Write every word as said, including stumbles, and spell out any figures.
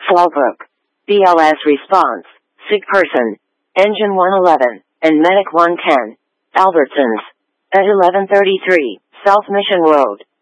Fallbrook. B L S response. Sick person. Engine one eleven, and Medic one ten. Albertsons. At eleven thirty-three, South Mission Road.